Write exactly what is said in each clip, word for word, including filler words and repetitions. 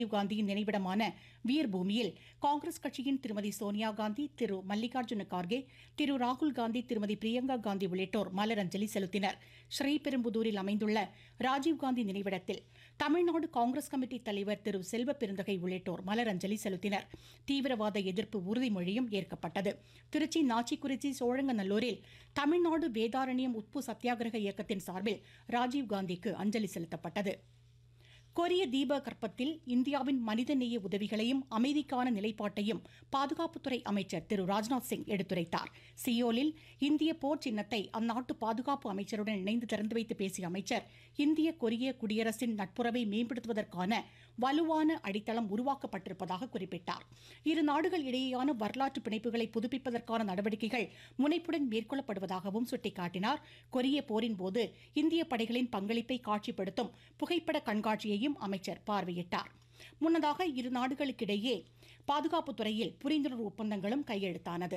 காந்தியின் நினைவிடமான வீர்பூமியில் காங்கிரஸ் கட்சியின் திருமதி சோனியா காந்தி, திரு மல்லிகார்ஜுன கார்கே, திரு ராகுல் காந்தி, திருமதி பிரியங்கா காந்தி உள்ளிட்டோர் மலரஞ்சலி செலுத்தினர். ஸ்ரீபெரும்புதூரில் அமைந்துள்ள ராஜீவ்காந்தி நினைவிடத்தில் தமிழ்நாடு காங்கிரஸ் கமிட்டி தலைவர் திரு செல்வ பெருந்தகை உள்ளிட்டோர் மலரஞ்சலி செலுத்தினர். தீவிரவாத எதிர்ப்பு உறுதிமொழியும் ஏற்கப்பட்டது. திருச்சி நாச்சிக்குறிச்சி சோழங்கநல்லூரில் தமிழ்நாடு வேதாரண்யம் உப்பு சத்தியாகிரக இயக்கத்தின் சார்பில் ராஜீவ்காந்திக்கு அஞ்சலி செலுத்தப்பட்டது. கொரிய தீபகற்பத்தில் இந்தியாவின் மனிதநேய உதவிகளையும் அமைதிக்கான நிலைப்பாட்டையும் பாதுகாப்புத்துறை அமைச்சர் திரு ராஜ்நாத் சிங் எடுத்துரைத்தார். சியோலில் இந்திய போர் சின்னத்தை அந்நாட்டு பாதுகாப்பு அமைச்சருடன் இணைந்து திறந்து வைத்து பேசிய அமைச்சர், இந்திய கொரிய குடியரசின் நட்புறவை மேம்படுத்துவதற்கான வலுவான அடித்தளம் உருவாக்கப்பட்டிருப்பதாக குறிப்பிட்டார். இரு நாடுகள் இடையேயான வரலாற்று பிணைப்புகளை புதுப்பிப்பதற்கான நடவடிக்கைகள் முனைப்புடன் மேற்கொள்ளப்படுவதாகவும் சுட்டிக்காட்டினார். கொரிய போரின் போது இந்திய படைகளின் பங்களிப்பை காட்சிப்படுத்தும் புகைப்பட கண்காட்சியை அமைச்சர் பார்வையிட்டார். முன்னதாக இரு நாடுகளுக்கிடையே பாதுகாப்பு துறையில் புரிந்துணர்வு ஒப்பந்தங்களும் கையெழுத்தானது.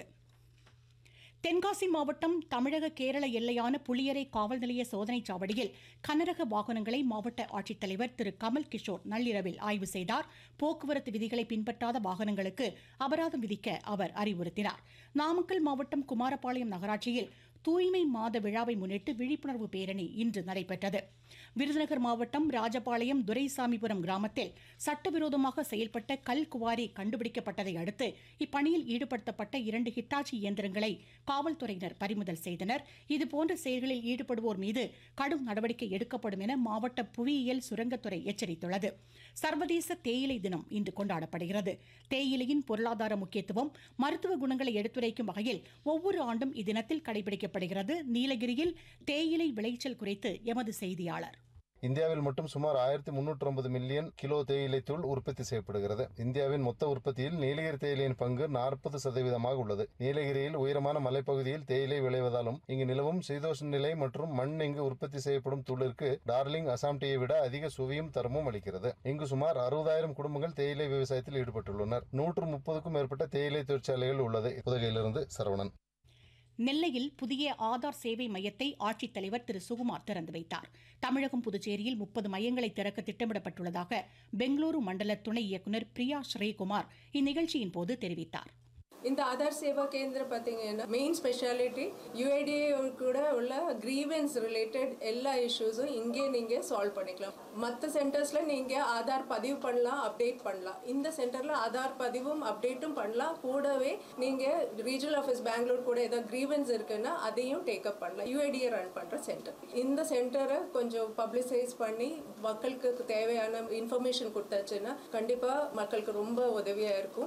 தென்காசி மாவட்டம் தமிழக கேரள எல்லையான புளியரை காவல் நிலைய சோதனைச் சாவடியில் கனரக வாகனங்களை மாவட்ட ஆட்சித்தலைவர் திரு கமல் கிஷோர் நள்ளிரவில் ஆய்வு செய்தார். போக்குவரத்து விதிகளை பின்பற்றாத வாகனங்களுக்கு அபராதம் விதிக்க அவர் அறிவுறுத்தினார். நாமக்கல் மாவட்டம் குமாரபாளையம் நகராட்சியில் தூய்மை மாத விழாவை முன்னிட்டு விழிப்புணர்வு பேரணி இன்று நடைபெற்றது. விருதுநகர் மாவட்டம் ராஜபாளையம் துரைசாமிபுரம் கிராமத்தில் சட்டவிரோதமாக செயல்பட்ட கல் குவாரி கண்டுபிடிக்கப்பட்டதை அடுத்து இப்பணியில் ஈடுபடுத்தப்பட்ட இரண்டு ஹிட்டாச்சி இயந்திரங்களை காவல்துறையினர் பறிமுதல் செய்தனர். இதுபோன்ற செயல்களில் ஈடுபடுவோர் மீது கடும் நடவடிக்கை எடுக்கப்படும் என மாவட்ட புவியியல் சுரங்கத்துறை எச்சரித்துள்ளது. சர்வதேச தேயிலை தினம் இன்று கொண்டாடப்படுகிறது. தேயிலையின் பொருளாதார முக்கியத்துவம், மருத்துவ குணங்களை எடுத்துரைக்கும் வகையில் ஒவ்வொரு ஆண்டும் இத்தினத்தில் கடைபிடிக்கப்படுகிறது. நீலகிரியில் தேயிலை விளைச்சல் குறித்து எமது செய்தியாளர். இந்தியாவில் மட்டும் சுமார் ஆயிரத்தி முன்னூற்றி ஐம்பது மில்லியன் கிலோ தேயிலை தூள் உற்பத்தி செய்யப்படுகிறது. இந்தியாவின் மொத்த உற்பத்தியில் நீலகிரி தேயிலையின் பங்கு நாற்பது சதவீதமாக உள்ளது. நீலகிரியில் உயரமான மலைப்பகுதியில் தேயிலை விளைவதாலும் இங்கு நிலவும் சீதோஷ்ண நிலை மற்றும் மண் இங்கு உற்பத்தி செய்யப்படும் தூளிற்கு டார்லிங் அசாம் டீயை விட அதிக சுவையும் தரமும் அளிக்கிறது. இங்கு சுமார் அறுபதாயிரம் குடும்பங்கள் தேயிலை விவசாயத்தில் ஈடுபட்டுள்ளனர். நூற்று முப்பதுக்கும் மேற்பட்ட தேயிலை தொழிற்சாலைகள் உள்ளது. உதகையிலிருந்து சரவணன். நெல்லையில் புதிய ஆதார் சேவை மையத்தை ஆட்சித்தலைவர் திரு சுகுமார் திறந்து வைத்தார். தமிழகம், புதுச்சேரியில் முப்பது மையங்களை திறக்க திட்டமிடப்பட்டுள்ளதாக பெங்களூரு மண்டல துணை இயக்குநர் பிரியா ஸ்ரீகுமார் இந்நிகழ்ச்சியின் போது தெரிவித்தார். இந்த ஆதார் சேவா கேந்திரம் பார்த்தீங்கன்னா மெயின் ஸ்பெஷாலிட்டி யுஐடிஏ கூட உள்ள கிரீவன்ஸ் ரிலேட்டட் எல்லா இஷ்யூஸும் இங்கே நீங்கள் சால்வ் பண்ணிக்கலாம். மற்ற சென்டர்ஸில் நீங்கள் ஆதார் பதிவு பண்ணலாம், அப்டேட் பண்ணலாம். இந்த சென்டரில் ஆதார் பதிவும் அப்டேட்டும் பண்ணலாம். கூடவே நீங்கள் ரீஜனல் ஆஃபீஸ் பெங்களூர் கூட ஏதாவது கிரீவன்ஸ் இருக்குன்னா அதையும் டேக்கப் பண்ணலாம். யுஐடிஏ ரன் பண்ணுற சென்டர். இந்த சென்டரை கொஞ்சம் பப்ளிசைஸ் பண்ணி மக்களுக்கு தேவையான இன்ஃபர்மேஷன் கொடுத்தாச்சுன்னா கண்டிப்பாக மக்களுக்கு ரொம்ப உதவியாக இருக்கும்.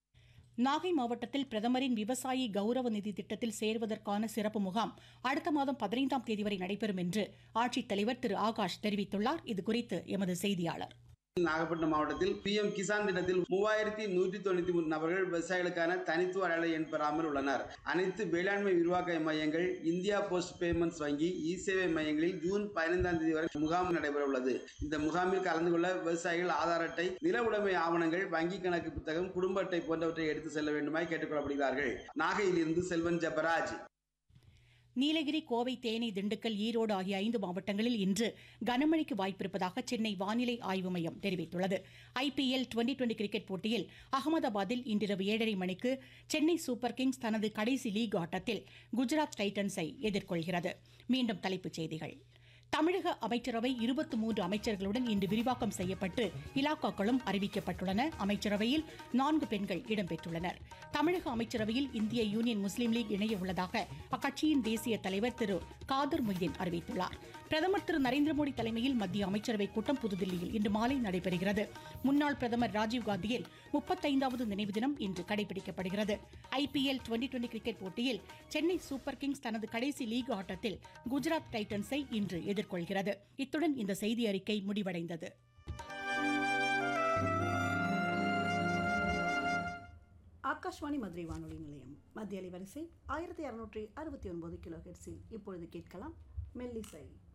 நாகை மாவட்டத்தில் பிரதமரின் விவசாயி கௌரவ நிதி திட்டத்தில் சேர்வதற்கான சிறப்பு முகாம் அடுத்த மாதம் பதினைந்தாம் தேதி வரை நடைபெறும் என்று ஆட்சித்தலைவர் திரு ஆகாஷ் தெரிவித்துள்ளார். இதுகுறித்து எமது செய்தியாளர். நாகப்பட்டினம் மாவட்டத்தில் பி எம் கிசான் திட்டத்தில் மூவாயிரத்தி நூற்றி தொண்ணூத்தி மூணு நபர்கள் விவசாயிகளுக்கான தனித்துவ அடையாள எண் பெறாமல் உள்ளனர். அனைத்து வேளாண்மை விரிவாக்க மையங்கள், இந்தியா போஸ்ட் பேமெண்ட்ஸ் வங்கி, இ சேவை மையங்களில் ஜூன் பதினைந்தாம் தேதி வரை முகாம் நடைபெற உள்ளது. இந்த முகாமில் கலந்து கொள்ள விவசாயிகள் ஆதார் அட்டை, நில உடைமை ஆவணங்கள், வங்கி கணக்கு புத்தகம், குடும்ப அட்டை போன்றவற்றை எடுத்து செல்ல வேண்டுமாய் கேட்டுக்கொள்ளப்படுகிறார்கள். நாகையிலிருந்து செல்வன் ஜெபராஜ். நீலகிரி, கோவை, தேனி, திண்டுக்கல், ஈரோடு ஆகிய ஐந்து மாவட்டங்களில் இன்று கனமழைக்கு வாய்ப்பிருப்பதாக சென்னை வானிலை ஆய்வு மையம் தெரிவித்துள்ளது. ஐபிஎல் டுவெண்டி டுவெண்டி கிரிக்கெட் போட்டியில் அகமதாபாத்தில் இன்றிரவு ஏழரை மணிக்கு சென்னை சூப்பர் கிங்ஸ் தனது கடைசி லீக் ஆட்டத்தில் குஜராத் டைட்டன்ஸை எதிர்கொள்கிறது. மீண்டும் தலைப்புச் செய்திகள். தமிழக அமைச்சரவை இருபத்தி மூன்று அமைச்சர்களுடன் இன்று விரிவாக்கம் செய்யப்பட்டு இலாக்காக்களும் அறிவிக்கப்பட்டுள்ளன. அமைச்சரவையில் நான்கு பெண்கள் இடம்பெற்றுள்ளனர். தமிழக அமைச்சரவையில் இந்திய யூனியன் முஸ்லீம் லீக் இணைய உள்ளதாக அக்கட்சியின் தேசிய தலைவர் திரு காதர் மொய்தீன் அறிவித்துள்ளார். பிரதமர் திரு நரேந்திர மோடி தலைமையில் மத்திய அமைச்சரவைக் கூட்டம் புதுதில்லியில் இன்று மாலை நடைபெறுகிறது. முன்னாள் பிரதமர் ராஜீவ்காந்தியின் முப்பத்தைந்தாவது நினைவு தினம் இன்று கடைபிடிக்கப்படுகிறது. ஐபிஎல் டுவெண்டி டுவெண்டி கிரிக்கெட் போட்டியில் சென்னை சூப்பர் கிங்ஸ் தனது கடைசி லீக் ஆட்டத்தில் குஜராத் டைட்டன்ஸை இன்று எதிர்கொள்கிறது. இத்துடன் இந்த செய்தி அறிக்கை முடிவடைந்தது. ஆகாஷ்வாணி மதுரை வானொலி நிலையம் மத்திய அலைவரிசை ஆயிரத்தி அறுநூற்றி அறுபத்தி ஒன்பது கிலோ ஹெர்ட்ஸில் இப்பொழுது கேட்கலாம் மெல்லிசை.